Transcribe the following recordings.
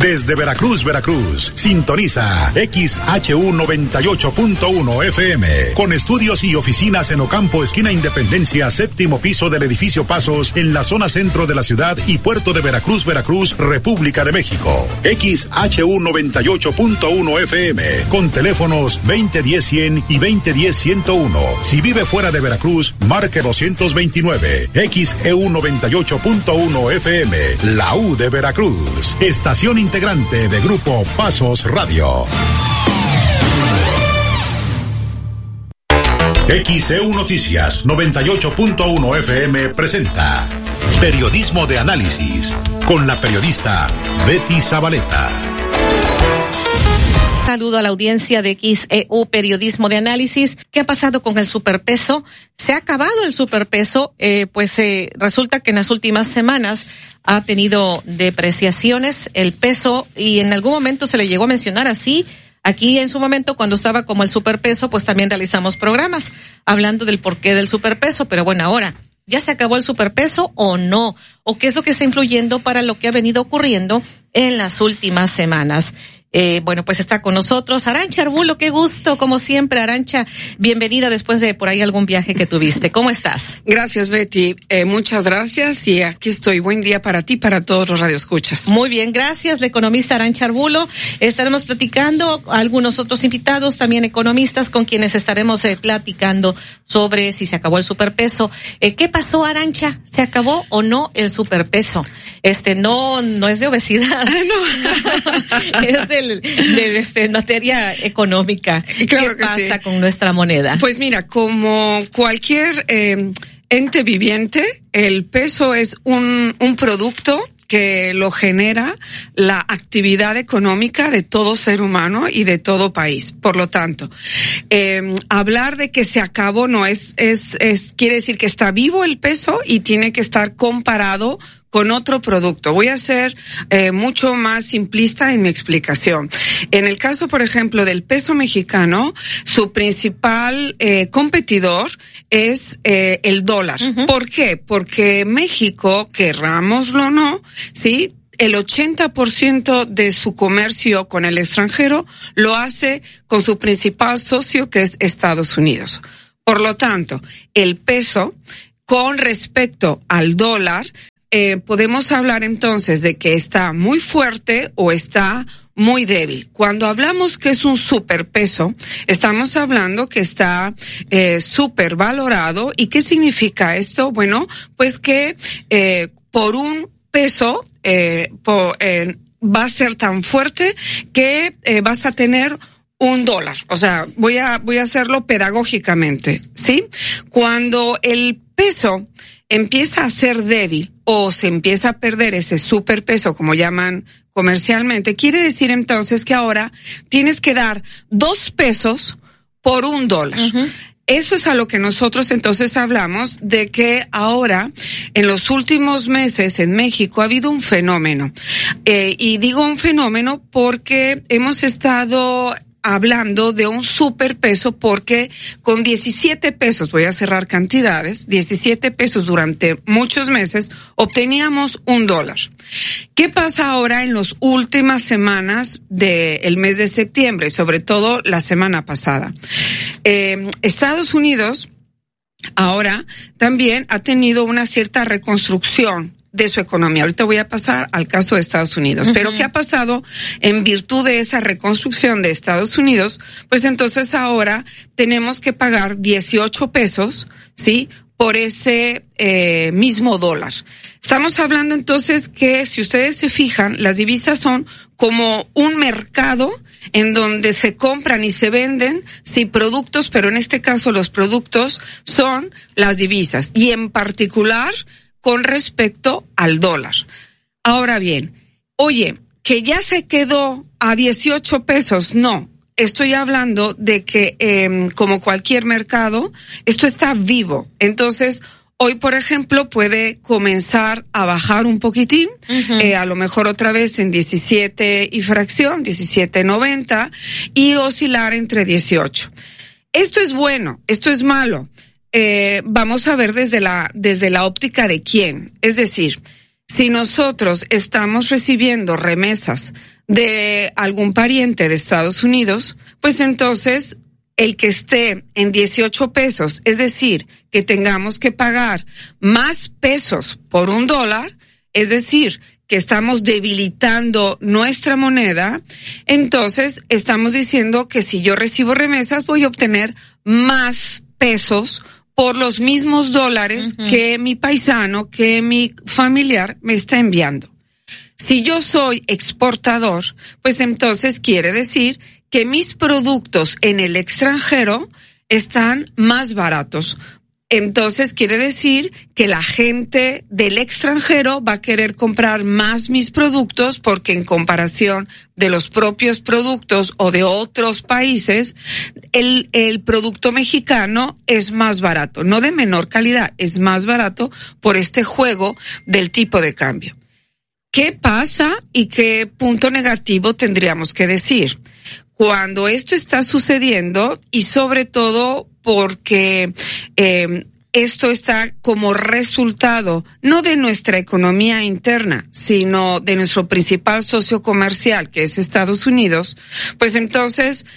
Desde Veracruz, Veracruz, sintoniza XHU 98.1 FM, con estudios y oficinas en Ocampo, esquina Independencia, séptimo piso del edificio Pasos, en la zona centro de la ciudad y puerto de Veracruz, Veracruz, República de México. XHU 98.1 FM, con teléfonos 2010-100 y 2010-101. Si vive fuera de Veracruz, marque 229. XEU 98.1 FM, la U de Veracruz. Estación integrante de Grupo Pasos Radio. XEU Noticias 98.1 FM presenta Periodismo de Análisis con la periodista Betty Zabaleta. Saludo a la audiencia de XEU Periodismo de Análisis. ¿Qué ha pasado con el superpeso? ¿Se ha acabado el superpeso? Resulta que en las últimas semanas ha tenido depreciaciones el peso y en algún momento se le llegó a mencionar así. Aquí en su momento, cuando estaba como el superpeso, pues también realizamos programas hablando del porqué del superpeso. Pero bueno, ahora, ¿ya se acabó el superpeso o no? ¿O qué es lo que está influyendo para lo que ha venido ocurriendo en las últimas semanas? Pues está con nosotros Arantxa Arbulo. Qué gusto, como siempre, Arantxa. Bienvenida después de por ahí algún viaje que tuviste. ¿Cómo estás? Gracias, Betty. Muchas gracias y aquí estoy. Buen día para ti, para todos los radioescuchas. Muy bien, gracias. La economista Arantxa Arbulo. Estaremos platicando algunos otros invitados, también economistas, con quienes estaremos platicando sobre si se acabó el superpeso. ¿Qué pasó, Arantxa? ¿Se acabó o no el superpeso? No es de obesidad. No. Es de materia económica. Claro. ¿Qué pasa con nuestra moneda? Pues mira, como cualquier ente viviente, el peso es un producto que lo genera la actividad económica de todo ser humano y de todo país. Por lo tanto, hablar de que se acabó no quiere decir que está vivo el peso y tiene que estar comparado con otro producto. Voy a ser mucho más simplista en mi explicación. En el caso, por ejemplo, del peso mexicano, su principal competidor es el dólar. Uh-huh. ¿Por qué? Porque México, querrámoslo o no, ¿sí?, el 80% de su comercio con el extranjero lo hace con su principal socio, que es Estados Unidos. Por lo tanto, el peso, con respecto al dólar, podemos hablar entonces de que está muy fuerte o está muy débil. Cuando hablamos que es un superpeso, estamos hablando que está supervalorado. ¿Y qué significa esto? Bueno, pues que por un peso va a ser tan fuerte que vas a tener $1. O sea, voy a hacerlo pedagógicamente, ¿sí? Cuando el peso empieza a ser débil o se empieza a perder ese superpeso, como llaman comercialmente, quiere decir entonces que ahora tienes que dar 2 pesos por $1. Uh-huh. Eso es a lo que nosotros entonces hablamos de que ahora, en los últimos meses en México ha habido un fenómeno. Y digo un fenómeno porque hemos estado hablando de un superpeso porque con 17 pesos, voy a cerrar cantidades, 17 pesos durante muchos meses, obteníamos $1. ¿Qué pasa ahora en las últimas semanas del mes de septiembre, sobre todo la semana pasada? Estados Unidos ahora también ha tenido una cierta reconstrucción de su economía. Ahorita voy a pasar al caso de Estados Unidos. Uh-huh. Pero ¿qué ha pasado en virtud de esa reconstrucción de Estados Unidos? Pues entonces ahora tenemos que pagar 18 pesos, ¿sí?, por ese mismo dólar. Estamos hablando entonces que, si ustedes se fijan, las divisas son como un mercado en donde se compran y se venden, sí, productos, pero en este caso los productos son las divisas, y en particular con respecto al dólar. Ahora bien, oye, que ya se quedó a 18 pesos, no. Estoy hablando de que, como cualquier mercado, esto está vivo. Entonces, hoy, por ejemplo, puede comenzar a bajar un poquitín, uh-huh, a lo mejor otra vez en 17 y fracción, 17.90, y oscilar entre 18. Esto es bueno, esto es malo. Vamos a ver desde la óptica de quién. Es decir, Si nosotros estamos recibiendo remesas de algún pariente de Estados Unidos, pues entonces el que esté en 18 pesos, es decir, que tengamos que pagar más pesos por $1, es decir, que estamos debilitando nuestra moneda, entonces estamos diciendo que si yo recibo remesas voy a obtener más pesos por los mismos dólares que mi paisano, que mi familiar me está enviando. Si yo soy exportador, pues entonces quiere decir que mis productos en el extranjero están más baratos. Entonces quiere decir que la gente del extranjero va a querer comprar más mis productos porque en comparación de los propios productos o de otros países, el producto mexicano es más barato, no de menor calidad, es más barato por este juego del tipo de cambio. ¿Qué pasa y qué punto negativo tendríamos que decir? Cuando esto está sucediendo y sobre todo porque esto está como resultado no de nuestra economía interna, sino de nuestro principal socio comercial, que es Estados Unidos, pues entonces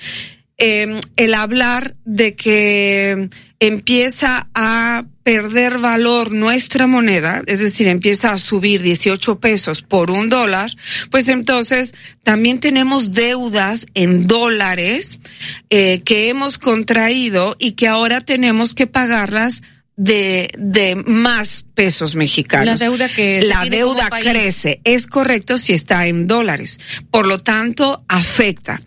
el hablar de que empieza a perder valor nuestra moneda, es decir, empieza a subir 18 pesos por $1, pues entonces también tenemos deudas en dólares que hemos contraído y que ahora tenemos que pagarlas de más pesos mexicanos. La deuda crece, es correcto si está en dólares. Por lo tanto, afecta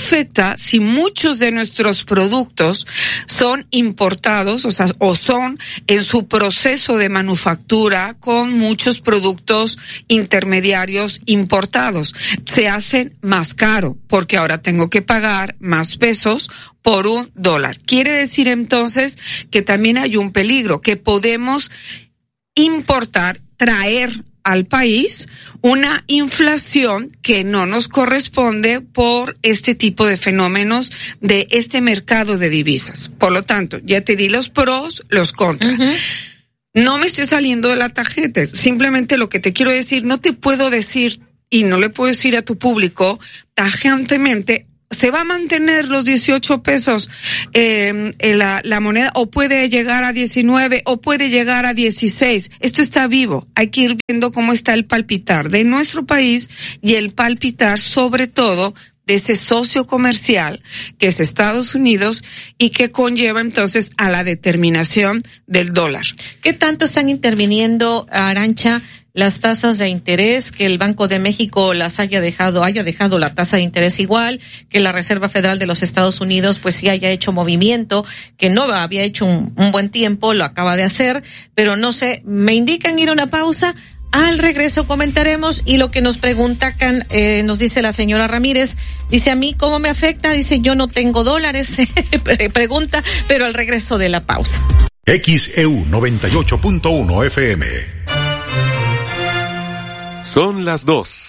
si muchos de nuestros productos son importados, o son en su proceso de manufactura con muchos productos intermediarios importados. Se hacen más caro porque ahora tengo que pagar más pesos por $1. Quiere decir entonces que también hay un peligro, que podemos importar, traer al país una inflación que no nos corresponde por este tipo de fenómenos de este mercado de divisas. Por lo tanto, ya te di los pros, los contras. No me estoy saliendo de la tarjeta, simplemente lo que te quiero decir, no te puedo decir y no le puedo decir a tu público tajantemente, se va a mantener los 18 pesos la moneda, o puede llegar a 19 o puede llegar a 16. Esto está vivo. Hay que ir viendo cómo está el palpitar de nuestro país y el palpitar sobre todo de ese socio comercial que es Estados Unidos y que conlleva entonces a la determinación del dólar. ¿Qué tanto están interviniendo, Arantxa, las tasas de interés, que el Banco de México haya dejado la tasa de interés igual, que la Reserva Federal de los Estados Unidos pues sí haya hecho movimiento, que no había hecho un buen tiempo, lo acaba de hacer, pero no sé, me indican ir a una pausa, al regreso comentaremos, y lo que nos pregunta nos dice la señora Ramírez, dice, a mí ¿cómo me afecta? Dice, yo no tengo dólares, pregunta, pero al regreso de la pausa. XEU 98.1 FM. Son las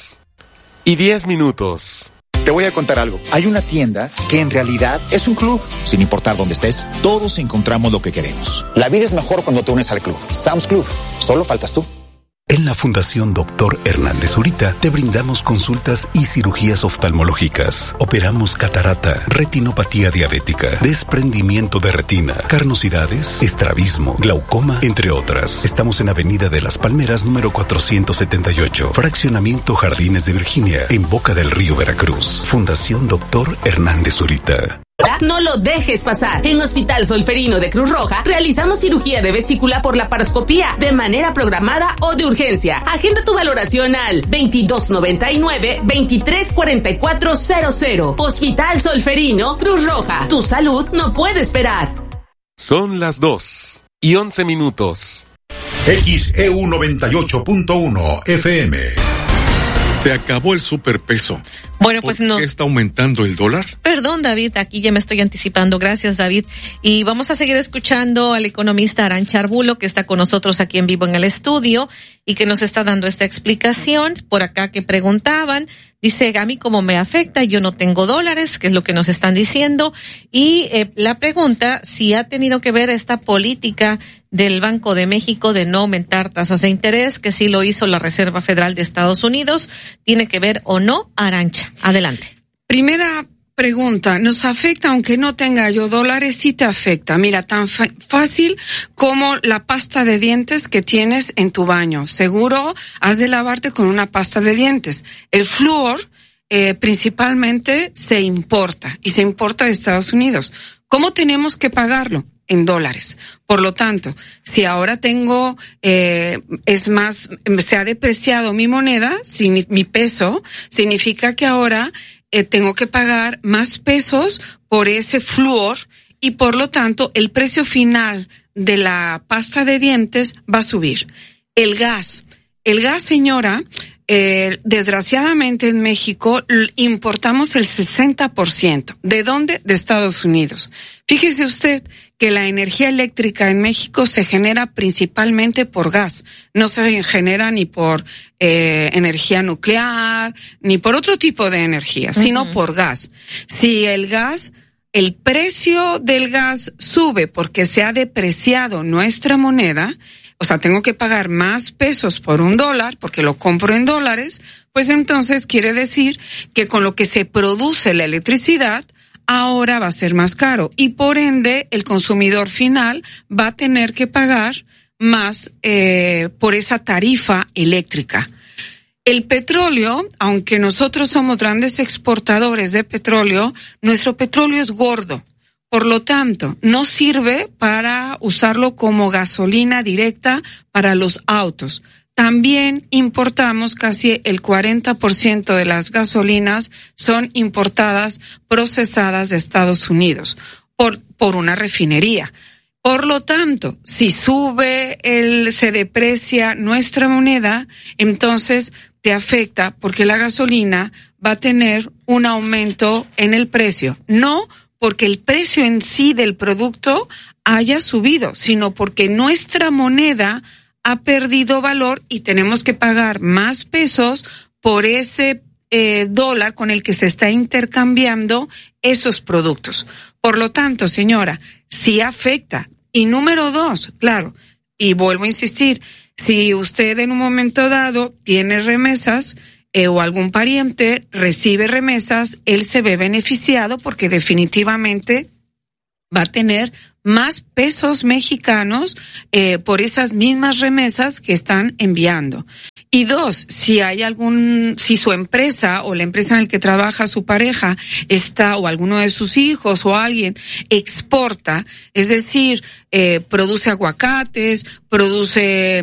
2:10. Te voy a contar algo. Hay una tienda que en realidad es un club. Sin importar dónde estés, todos encontramos lo que queremos. La vida es mejor cuando te unes al club. Sam's Club. Solo faltas tú. En la Fundación Dr. Hernández Zurita te brindamos consultas y cirugías oftalmológicas. Operamos catarata, retinopatía diabética, desprendimiento de retina, carnosidades, estrabismo, glaucoma, entre otras. Estamos en Avenida de las Palmeras, número 478, Fraccionamiento Jardines de Virginia, en Boca del Río, Veracruz. Fundación Dr. Hernández Zurita. No lo dejes pasar. En Hospital Solferino de Cruz Roja realizamos cirugía de vesícula por laparoscopía de manera programada o de urgencia. Agenda tu valoración al 2299-234400. Hospital Solferino Cruz Roja. Tu salud no puede esperar. Son las 2:11. XEU 98.1 FM. Se acabó el superpeso. Bueno, pues no. ¿Por qué está aumentando el dólar? Perdón, David, aquí ya me estoy anticipando. Gracias, David. Y vamos a seguir escuchando al economista Arantxa Arbulo, que está con nosotros aquí en vivo en el estudio y que nos está dando esta explicación. Por acá que preguntaban, dice, a mí cómo me afecta, yo no tengo dólares, que es lo que nos están diciendo. Y la pregunta, si ha tenido que ver esta política del Banco de México de no aumentar tasas de interés, que sí lo hizo la Reserva Federal de Estados Unidos, ¿tiene que ver o no, Arantxa? Adelante. Primera pregunta, ¿nos afecta aunque no tenga yo dólares? Sí te afecta. Mira, tan fácil como la pasta de dientes que tienes en tu baño. Seguro has de lavarte con una pasta de dientes. El flúor principalmente se importa y se importa de Estados Unidos. ¿Cómo tenemos que pagarlo? En dólares. Por lo tanto, si ahora tengo, se ha depreciado mi moneda, mi peso, significa que ahora tengo que pagar más pesos por ese flúor y por lo tanto el precio final de la pasta de dientes va a subir. El gas, señora, desgraciadamente en México importamos el 60%. ¿De dónde? De Estados Unidos. Fíjese usted que la energía eléctrica en México se genera principalmente por gas. No se genera ni por energía nuclear, ni por otro tipo de energía, sino por gas. Si el precio del gas sube porque se ha depreciado nuestra moneda, o sea, tengo que pagar más pesos por $1 porque lo compro en dólares, pues entonces quiere decir que con lo que se produce la electricidad, ahora va a ser más caro y por ende el consumidor final va a tener que pagar más por esa tarifa eléctrica. El petróleo, aunque nosotros somos grandes exportadores de petróleo, nuestro petróleo es gordo. Por lo tanto, no sirve para usarlo como gasolina directa para los autos. También importamos casi el 40% de las gasolinas son importadas, procesadas de Estados Unidos por una refinería. Por lo tanto, si se deprecia nuestra moneda, entonces te afecta porque la gasolina va a tener un aumento en el precio. No porque el precio en sí del producto haya subido, sino porque nuestra moneda ha perdido valor y tenemos que pagar más pesos por ese dólar con el que se está intercambiando esos productos. Por lo tanto, señora, sí afecta. Y número 2, claro, y vuelvo a insistir, si usted en un momento dado tiene remesas, o algún pariente recibe remesas, él se ve beneficiado porque definitivamente va a tener más pesos mexicanos por esas mismas remesas que están enviando. Y 2, si su empresa o la empresa en la que trabaja su pareja o alguno de sus hijos o alguien exporta, es decir, produce aguacates, produce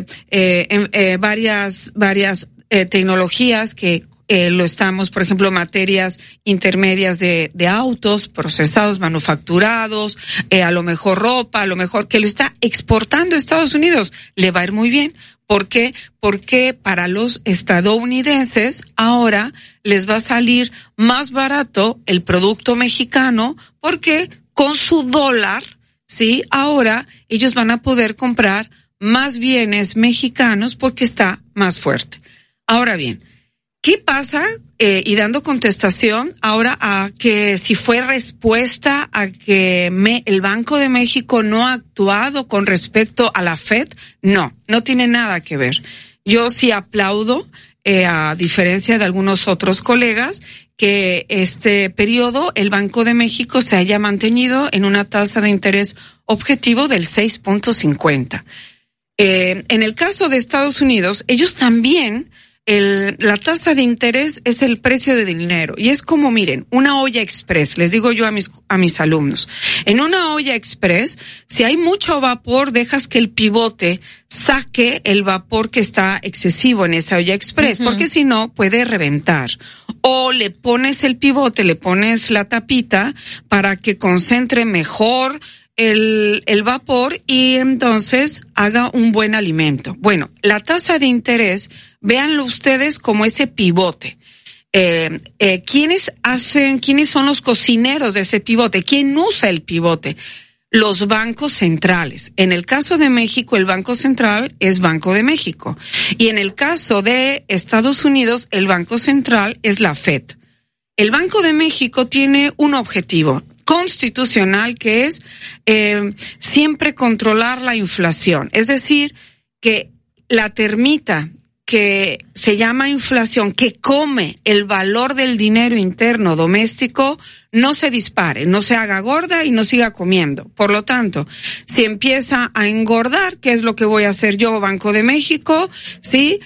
varias tecnologías que lo estamos, por ejemplo, materias intermedias de autos, procesados, manufacturados, a lo mejor ropa, a lo mejor que lo está exportando a Estados Unidos, le va a ir muy bien. ¿Por qué? Porque para los estadounidenses ahora les va a salir más barato el producto mexicano porque con su dólar, sí, ahora ellos van a poder comprar más bienes mexicanos porque está más fuerte. Ahora bien, ¿qué pasa? Y dando contestación ahora a que si fue respuesta a que el Banco de México no ha actuado con respecto a la FED, no tiene nada que ver. Yo sí aplaudo, a diferencia de algunos otros colegas, que este periodo el Banco de México se haya mantenido en una tasa de interés objetivo del 6.50. En el caso de Estados Unidos, ellos también la tasa de interés es el precio de dinero y es como, miren, una olla express, les digo yo a mis alumnos, en una olla express, si hay mucho vapor, dejas que el pivote saque el vapor que está excesivo en esa olla express, porque si no puede reventar. O le pones el pivote, le pones la tapita para que concentre mejor el vapor y entonces haga un buen alimento. Bueno, la tasa de interés, véanlo ustedes como ese pivote. ¿quiénes son los cocineros de ese pivote? ¿Quién usa el pivote? Los bancos centrales. En el caso de México, el Banco Central es Banco de México. Y en el caso de Estados Unidos, el Banco Central es la Fed. El Banco de México tiene un objetivo constitucional que es siempre controlar la inflación. Es decir, que la termita que se llama inflación, que come el valor del dinero interno doméstico, no se dispare, no se haga gorda y no siga comiendo. Por lo tanto, si empieza a engordar, ¿qué es lo que voy a hacer yo, Banco de México? Sí,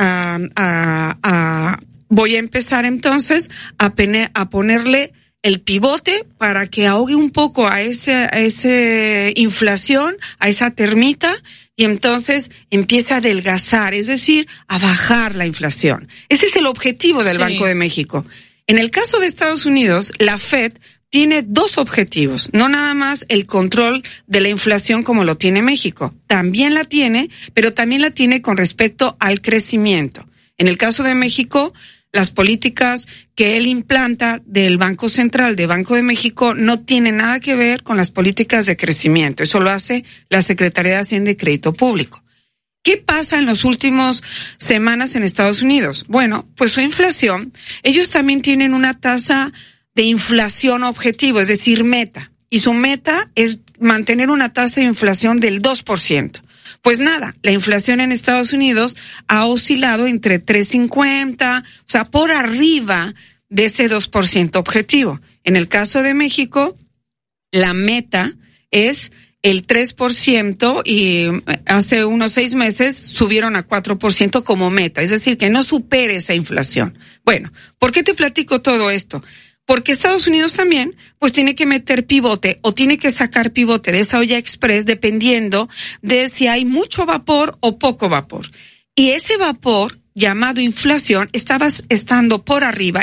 voy a empezar entonces a ponerle el pivote para que ahogue un poco a ese inflación, a esa termita, y entonces empieza a adelgazar, es decir, a bajar la inflación. Ese es el objetivo del Banco de México. En el caso de Estados Unidos, la Fed tiene dos objetivos, no nada más el control de la inflación como lo tiene México. También la tiene, pero también la tiene con respecto al crecimiento. En el caso de México, las políticas que él implanta del Banco Central de Banco de México no tienen nada que ver con las políticas de crecimiento. Eso lo hace la Secretaría de Hacienda y Crédito Público. ¿Qué pasa en las últimas semanas en Estados Unidos? Bueno, pues su inflación, ellos también tienen una tasa de inflación objetivo, es decir, meta. Y su meta es mantener una tasa de inflación del 2%. Pues nada, la inflación en Estados Unidos ha oscilado entre 3.50, o sea, por arriba de ese 2% objetivo. En el caso de México, la meta es el 3% y hace unos 6 meses subieron a 4% como meta, es decir, que no supere esa inflación. Bueno, ¿por qué te platico todo esto? Porque Estados Unidos también, pues tiene que meter pivote o tiene que sacar pivote de esa olla express dependiendo de si hay mucho vapor o poco vapor. Y ese vapor, llamado inflación, está por arriba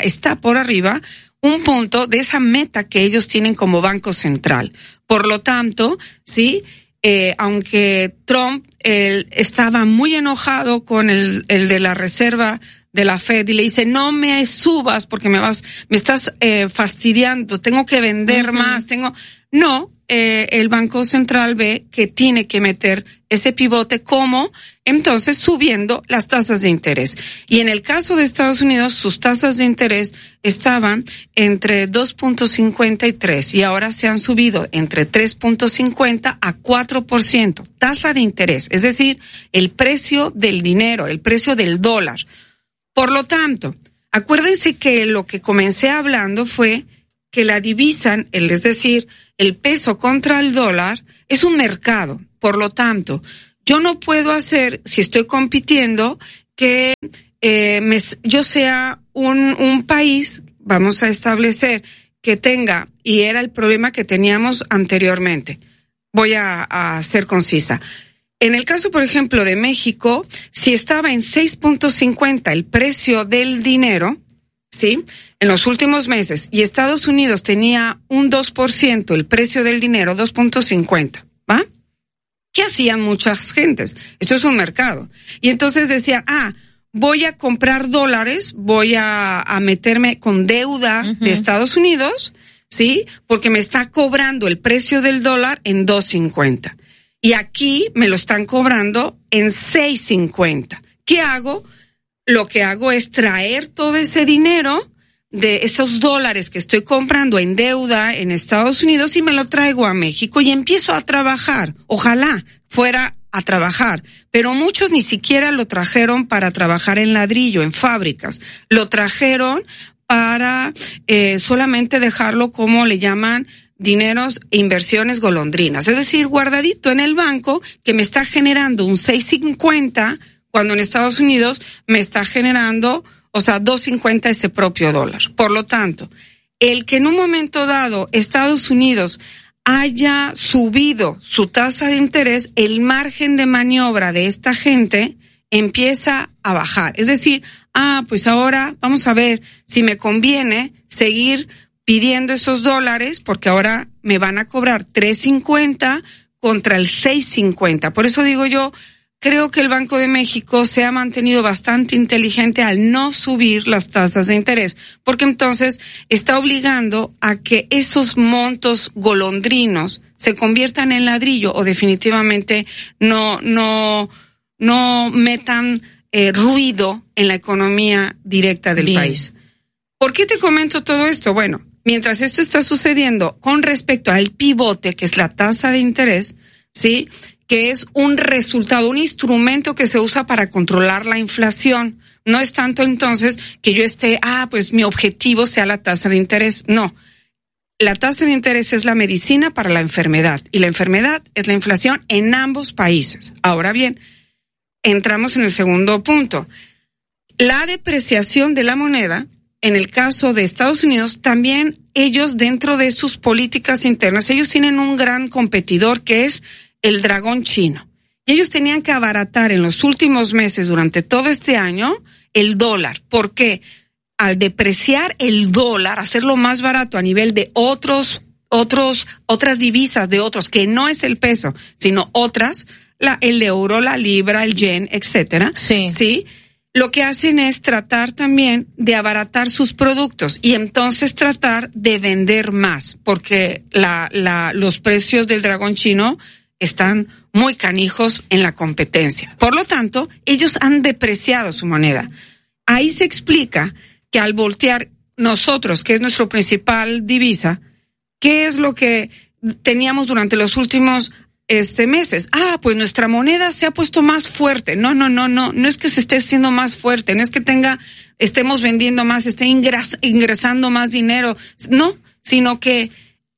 un punto de esa meta que ellos tienen como Banco Central. Por lo tanto, sí, aunque Trump estaba muy enojado con el de la Reserva de la Fed y le dice, no me subas porque me estás fastidiando, tengo que vender más, el Banco Central ve que tiene que meter ese pivote como entonces subiendo las tasas de interés. Y en el caso de Estados Unidos, sus tasas de interés estaban entre 2.50 y 3 y ahora se han subido entre 3.50 a 4%. Tasa de interés, es decir, el precio del dinero, el precio del dólar. Por lo tanto, acuérdense que lo que comencé hablando fue que la divisa, es decir, el peso contra el dólar, es un mercado. Por lo tanto, yo no puedo hacer, si estoy compitiendo, que yo sea un país, vamos a establecer, que tenga, y era el problema que teníamos anteriormente. Voy a ser concisa. En el caso, por ejemplo, de México, si estaba en 6.50 el precio del dinero, ¿sí? En los últimos meses, y Estados Unidos tenía un 2% el precio del dinero, 2.50, ¿va? ¿Qué hacían muchas gentes? Esto es un mercado. Y entonces decían, voy a comprar dólares, voy a meterme con deuda de Estados Unidos, ¿sí? Porque me está cobrando el precio del dólar en 2.50. Y aquí me lo están cobrando en 6.50. ¿Qué hago? Lo que hago es traer todo ese dinero de esos dólares que estoy comprando en deuda en Estados Unidos y me lo traigo a México y empiezo a trabajar. Ojalá fuera a trabajar, pero muchos ni siquiera lo trajeron para trabajar en ladrillo, en fábricas. Lo trajeron para solamente dejarlo como le llaman dineros e inversiones golondrinas, es decir, guardadito en el banco que me está generando un 6.50 cuando en Estados Unidos me está generando, 2.50 ese propio dólar. Por lo tanto, el que en un momento dado Estados Unidos haya subido su tasa de interés, el margen de maniobra de esta gente empieza a bajar. Es decir, pues ahora vamos a ver si me conviene seguir pidiendo esos dólares porque ahora me van a cobrar 3.50 contra el 6.50. Por eso digo yo creo que el Banco de México se ha mantenido bastante inteligente al no subir las tasas de interés, porque entonces está obligando a que esos montos golondrinos se conviertan en ladrillo o definitivamente no metan ruido en la economía directa del país. ¿Por qué te comento todo esto? Bueno, mientras esto está sucediendo con respecto al pivote, que es la tasa de interés, ¿sí?, que es un resultado, un instrumento que se usa para controlar la inflación. No es tanto entonces que yo esté, pues mi objetivo sea la tasa de interés. No. La tasa de interés es la medicina para la enfermedad y la enfermedad es la inflación en ambos países. Ahora bien, entramos en el segundo punto. La depreciación de la moneda, en el caso de Estados Unidos, también ellos dentro de sus políticas internas, ellos tienen un gran competidor que es el dragón chino. Y ellos tenían que abaratar en los últimos meses, durante todo este año, el dólar. ¿Por qué? Al depreciar el dólar, hacerlo más barato a nivel de otras divisas de otros, que no es el peso, sino otras, el euro, la libra, el yen, etcétera. Sí. Lo que hacen es tratar también de abaratar sus productos y entonces tratar de vender más, porque los precios del dragón chino están muy canijos en la competencia. Por lo tanto, ellos han depreciado su moneda. Ahí se explica que al voltear nosotros, que es nuestra principal divisa, ¿qué es lo que teníamos durante los últimos meses? Pues nuestra moneda se ha puesto más fuerte. No es que se esté haciendo más fuerte, no es que estemos vendiendo más, esté ingresando más dinero, no, sino que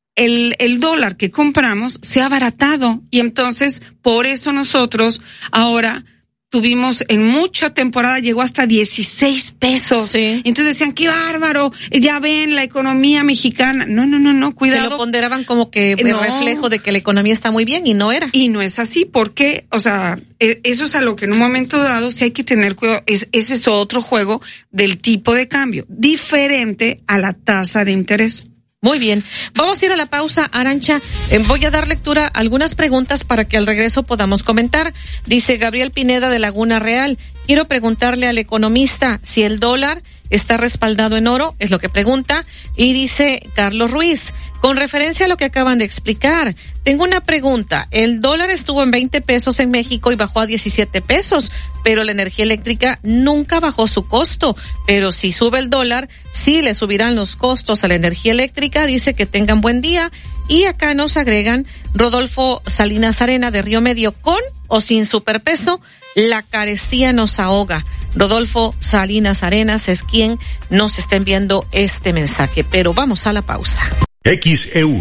el dólar que compramos se ha abaratado y entonces por eso nosotros ahora tuvimos en mucha temporada, llegó hasta 16 pesos. Sí. Entonces decían, qué bárbaro, ya ven la economía mexicana. No, cuidado. Se lo ponderaban como que el reflejo de que la economía está muy bien y no era. Y no es así, porque, eso es a lo que en un momento dado sí hay que tener cuidado. Ese es otro juego del tipo de cambio, diferente a la tasa de interés. Muy bien, vamos a ir a la pausa, Arancha. Voy a dar lectura a algunas preguntas para que al regreso podamos comentar. Dice Gabriel Pineda de Laguna Real, quiero preguntarle al economista si el dólar está respaldado en oro, es lo que pregunta. Y dice Carlos Ruiz, con referencia a lo que acaban de explicar, tengo una pregunta. El dólar estuvo en 20 pesos en México y bajó a 17 pesos, pero la energía eléctrica nunca bajó su costo. Pero si sube el dólar, sí le subirán los costos a la energía eléctrica. Dice que tengan buen día. Y acá nos agregan Rodolfo Salinas Arena de Río Medio, con o sin superpeso, la carestía nos ahoga. Rodolfo Salinas Arenas es quien nos está enviando este mensaje, pero vamos a la pausa. XEU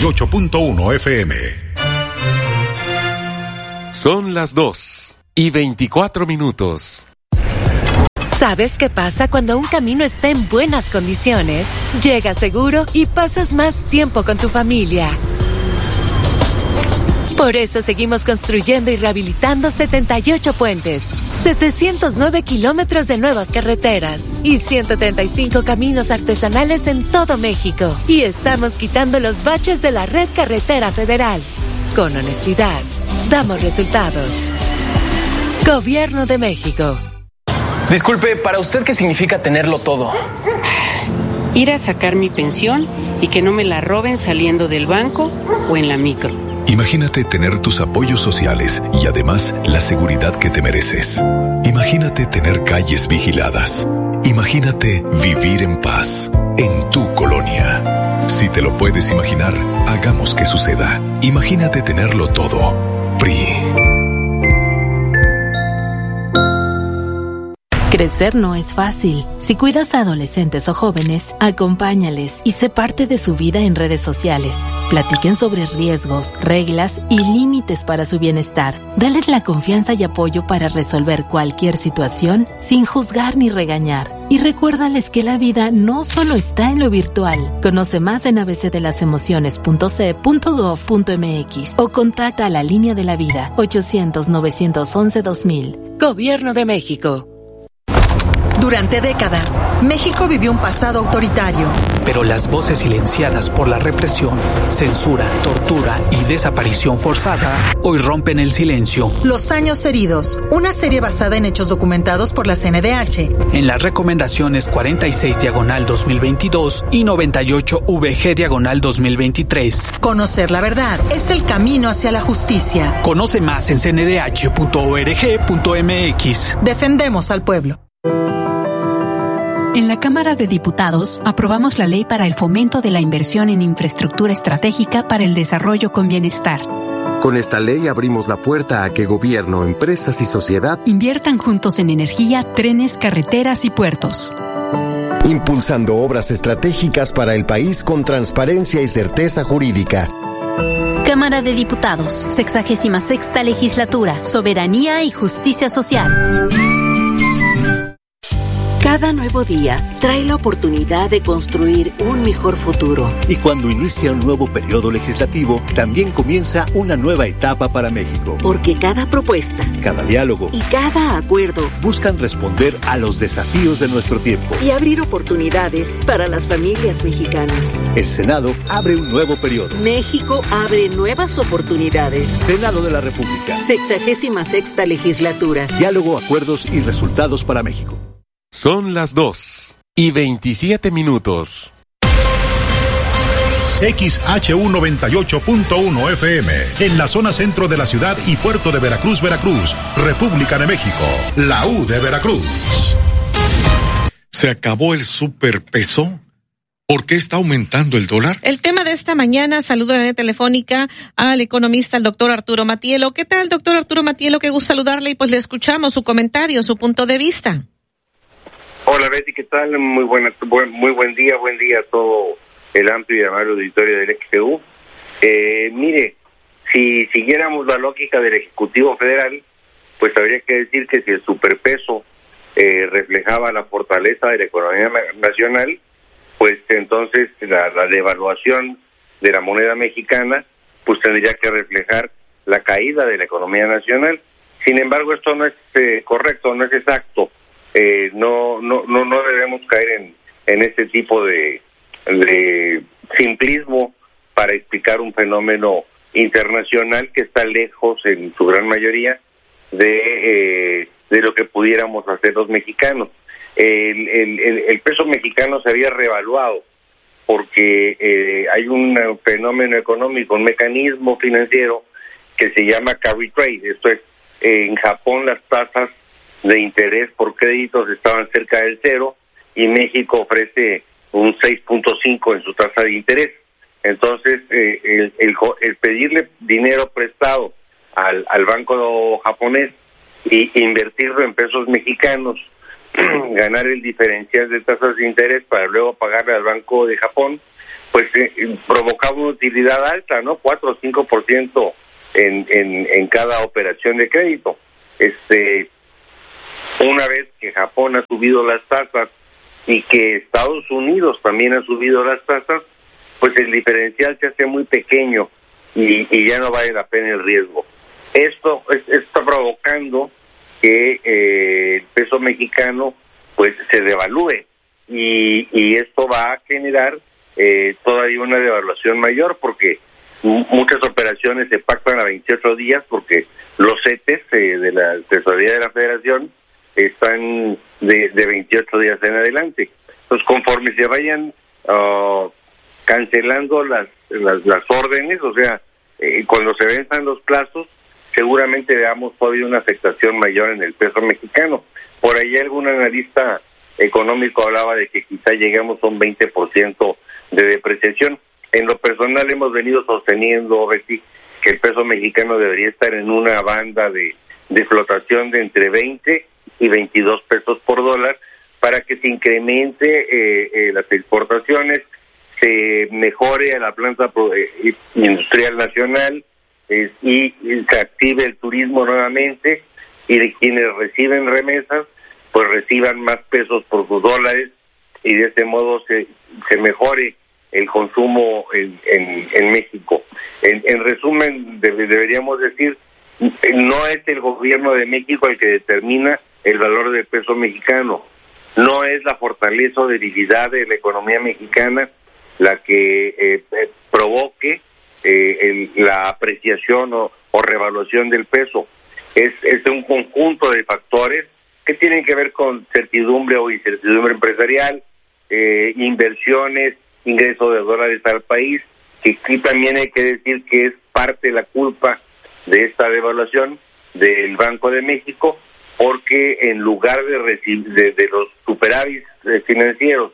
98.1 FM. Son las 2:24. ¿Sabes qué pasa cuando un camino está en buenas condiciones? Llega seguro y pasas más tiempo con tu familia. Por eso seguimos construyendo y rehabilitando 78 puentes, 709 kilómetros de nuevas carreteras y 135 caminos artesanales en todo México. Y estamos quitando los baches de la red carretera federal. Con honestidad, damos resultados. Gobierno de México. Disculpe, ¿para usted qué significa tenerlo todo? Ir a sacar mi pensión y que no me la roben saliendo del banco o en la micro. Imagínate tener tus apoyos sociales y además la seguridad que te mereces. Imagínate tener calles vigiladas. Imagínate vivir en paz en tu colonia. Si te lo puedes imaginar, hagamos que suceda. Imagínate tenerlo todo. PRI. Crecer no es fácil. Si cuidas a adolescentes o jóvenes, acompáñales y sé parte de su vida en redes sociales. Platiquen sobre riesgos, reglas y límites para su bienestar. Dale la confianza y apoyo para resolver cualquier situación sin juzgar ni regañar. Y recuérdales que la vida no solo está en lo virtual. Conoce más en abcdelasemociones.ce.gov.mx o contacta a la línea de la vida 800-911-2000. Gobierno de México. Durante décadas, México vivió un pasado autoritario. Pero las voces silenciadas por la represión, censura, tortura y desaparición forzada hoy rompen el silencio. Los años heridos, una serie basada en hechos documentados por la CNDH. En las recomendaciones 46/2022 y 98VG/2023. Conocer la verdad es el camino hacia la justicia. Conoce más en cndh.org.mx. Defendemos al pueblo. En la Cámara de Diputados aprobamos la ley para el fomento de la inversión en infraestructura estratégica para el desarrollo con bienestar. Con esta ley abrimos la puerta a que gobierno, empresas y sociedad inviertan juntos en energía, trenes, carreteras y puertos. Impulsando obras estratégicas para el país con transparencia y certeza jurídica. Cámara de Diputados, 66ª Legislatura, Soberanía y Justicia Social. Cada nuevo día trae la oportunidad de construir un mejor futuro. Y cuando inicia un nuevo periodo legislativo, también comienza una nueva etapa para México. Porque cada propuesta, cada diálogo y cada acuerdo buscan responder a los desafíos de nuestro tiempo y abrir oportunidades para las familias mexicanas. El Senado abre un nuevo periodo. México abre nuevas oportunidades. Senado de la República. 66ª Legislatura. Diálogo, acuerdos y resultados para México. Son las 2:27. XHU 98.1 FM, en la zona centro de la ciudad y puerto de Veracruz, Veracruz, República de México, la U de Veracruz. ¿Se acabó el superpeso? ¿Por qué está aumentando el dólar? El tema de esta mañana, saludo en la telefónica al economista, el doctor Arturo Matielo. ¿Qué tal, doctor Arturo Matielo? Qué gusto saludarle y pues le escuchamos su comentario, su punto de vista. Hola Betty, ¿qué tal? Muy buen día a todo el amplio y amable auditorio del XTU. Mire, si siguiéramos la lógica del Ejecutivo Federal, pues habría que decir que si el superpeso reflejaba la fortaleza de la economía nacional, pues entonces la devaluación de la moneda mexicana pues tendría que reflejar la caída de la economía nacional. Sin embargo, esto no es correcto, no es exacto. No debemos caer en este tipo de simplismo para explicar un fenómeno internacional que está lejos, en su gran mayoría, de lo que pudiéramos hacer los mexicanos. El peso mexicano se había revaluado porque hay un fenómeno económico, un mecanismo financiero que se llama carry trade. Esto es, en Japón las tasas de interés por créditos estaban cerca del 0 y México ofrece un 6.5 en su tasa de interés. Entonces, el pedirle dinero prestado al banco japonés e invertirlo en pesos mexicanos, ganar el diferencial de tasas de interés para luego pagarle al Banco de Japón, pues provocaba una utilidad alta, ¿no? 4 o 5% en cada operación de crédito. Una vez que Japón ha subido las tasas y que Estados Unidos también ha subido las tasas, pues el diferencial se hace muy pequeño y ya no vale la pena el riesgo. Esto está provocando que el peso mexicano pues se devalúe y esto va a generar todavía una devaluación mayor porque muchas operaciones se pactan a 28 días porque los CETES de la Tesorería de la Federación están de 28 días en adelante. Entonces, conforme se vayan cancelando las órdenes, o sea, cuando se venzan los plazos, seguramente veamos todavía una afectación mayor en el peso mexicano. Por ahí algún analista económico hablaba de que quizá lleguemos a un 20% de depreciación. En lo personal hemos venido sosteniendo, Betty, que el peso mexicano debería estar en una banda de flotación de entre 20 y 22 pesos por dólar para que se incremente las exportaciones, se mejore a la planta industrial nacional y se active el turismo nuevamente y de quienes reciben remesas pues reciban más pesos por sus dólares y de ese modo se mejore el consumo en México. En resumen, deberíamos decir, no es el gobierno de México el que determina el valor del peso mexicano, No es la fortaleza o debilidad de la economía mexicana la que provoque la apreciación o revaluación del peso. Es un conjunto de factores que tienen que ver con certidumbre o incertidumbre empresarial, inversiones, ingreso de dólares al país, que aquí también hay que decir que es parte de la culpa de esta devaluación del Banco de México, porque en lugar de los superávits financieros,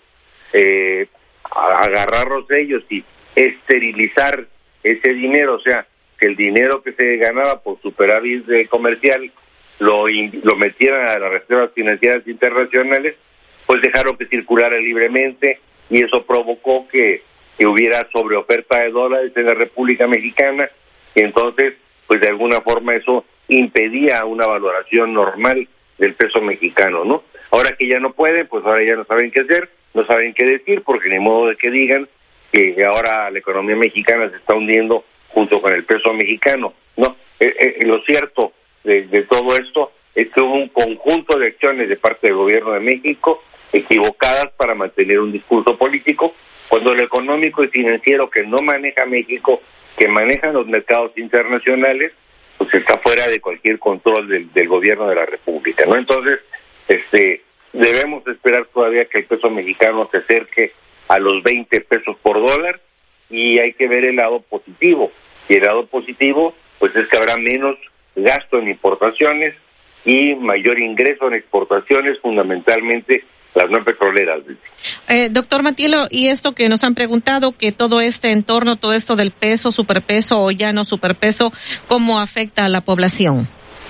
agarrarlos ellos y esterilizar ese dinero, o sea, que el dinero que se ganaba por superávit comercial lo metieran a las reservas financieras internacionales, pues dejaron que circulara libremente, y eso provocó que hubiera sobreoferta de dólares en la República Mexicana, y entonces, pues de alguna forma eso impedía una valoración normal del peso mexicano, ¿no? Ahora que ya no puede, pues ahora ya no saben qué hacer, no saben qué decir, porque ni modo de que digan que ahora la economía mexicana se está hundiendo junto con el peso mexicano. No, lo cierto de todo esto es que hubo un conjunto de acciones de parte del gobierno de México equivocadas para mantener un discurso político, cuando lo económico y financiero que no maneja México, que manejan los mercados internacionales, pues está fuera de cualquier control del gobierno de la República, ¿no? Entonces, debemos esperar todavía que el peso mexicano se acerque a los 20 pesos por dólar, y hay que ver el lado positivo. Y el lado positivo, pues es que habrá menos gasto en importaciones y mayor ingreso en exportaciones, fundamentalmente las no petroleras. Doctor Matielo, y esto que nos han preguntado, que todo este entorno, todo esto del peso, superpeso o ya no superpeso, ¿cómo afecta a la población?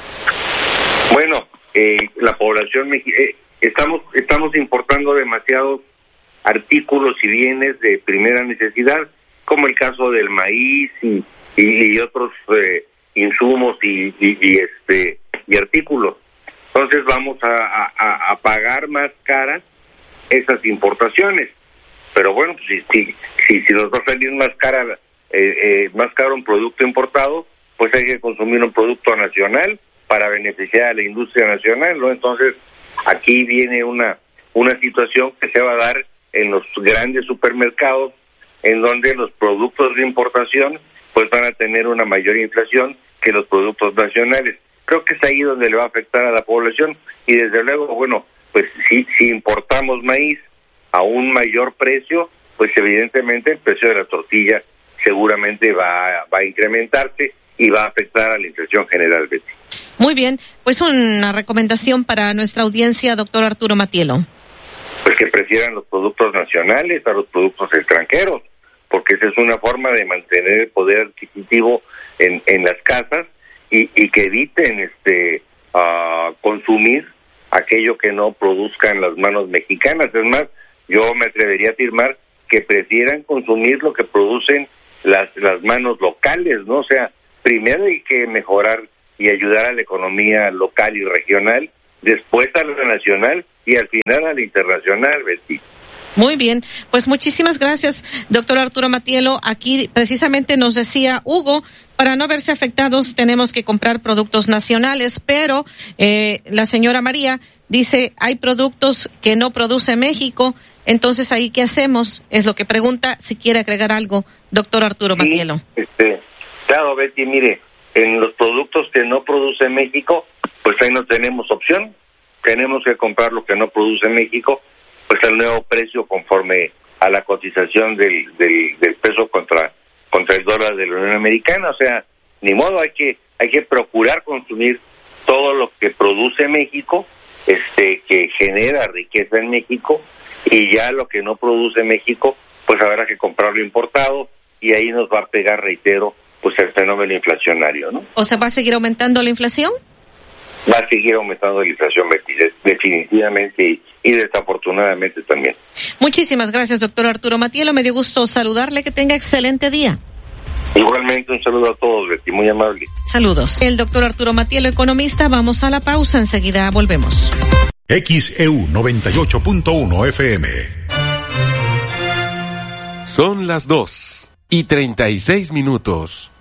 Bueno, la población, estamos importando demasiados artículos y bienes de primera necesidad, como el caso del maíz y otros insumos y artículos. Entonces vamos a pagar más caras esas importaciones. Pero bueno, pues si nos va a salir más caro un producto importado, pues hay que consumir un producto nacional para beneficiar a la industria nacional, ¿no? Entonces aquí viene una situación que se va a dar en los grandes supermercados, en donde los productos de importación pues van a tener una mayor inflación que los productos nacionales. Creo que es ahí donde le va a afectar a la población, y desde luego, bueno, pues si importamos maíz a un mayor precio, pues evidentemente el precio de la tortilla seguramente va a incrementarse y va a afectar a la inflación general, Betty. Muy bien, pues una recomendación para nuestra audiencia, doctor Arturo Matielo. Pues que prefieran los productos nacionales a los productos extranjeros, porque esa es una forma de mantener el poder adquisitivo en las casas, y que eviten consumir aquello que no produzcan las manos mexicanas. Es más, yo me atrevería a afirmar que prefieran consumir lo que producen las manos locales, ¿no? O sea, primero hay que mejorar y ayudar a la economía local y regional, después a la nacional y al final a la internacional, Betty. Muy bien, pues muchísimas gracias, doctor Arturo Matielo. Aquí precisamente nos decía Hugo, para no verse afectados tenemos que comprar productos nacionales, pero la señora María dice, hay productos que no produce México, entonces ahí ¿qué hacemos? Es lo que pregunta, si quiere agregar algo, doctor Arturo Matielo. Claro, Betty, mire, en los productos que no produce México, pues ahí no tenemos opción, tenemos que comprar lo que no produce México, pues el nuevo precio conforme a la cotización del peso contra el dólar de la Unión Americana. O sea, ni modo, hay que procurar consumir todo lo que produce México, que genera riqueza en México, y ya lo que no produce México, pues habrá que comprarlo importado, y ahí nos va a pegar, reitero, pues el fenómeno inflacionario, ¿no? ¿O se va a seguir aumentando la inflación? Va a seguir aumentando la inflación, definitivamente, y desafortunadamente también. Muchísimas gracias, doctor Arturo Matielo. Me dio gusto saludarle. Que tenga excelente día. Igualmente, un saludo a todos, Betty, muy amable. Saludos. El doctor Arturo Matielo, economista. Vamos a la pausa. Enseguida volvemos. XEU 98.1 FM. Son las 2:36.